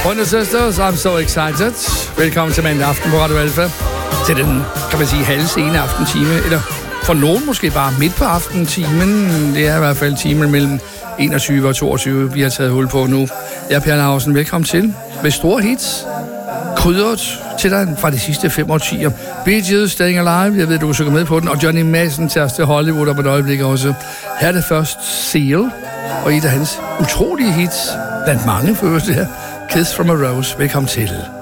Brødre Sisters, I'm so excited. Velkommen til mandag aften på Radio Alfa. Til den, kan man sige, halv sene aftentime, eller for nogen måske bare midt på aftentimen. Det er i hvert fald timen mellem 21 og 22, vi har taget hul på nu. Jeg er Per Lausen, velkommen til. Med store hits, krydret til dig fra de sidste 5 årtier. Bee Gees, Staying Alive, jeg ved, du synger med på den, og Johnny Madsen tager os til Hollywood om et øjeblik også. Her er det først Seal, og et af hans utrolige hits, blandt mange for det her, Kiss from a Rose. Velkommen til.